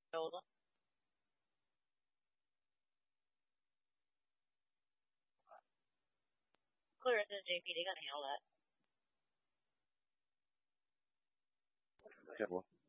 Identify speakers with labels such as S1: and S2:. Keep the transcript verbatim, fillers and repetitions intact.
S1: 有的，个人嘅 J P 你而家停落嚟。
S2: 即係我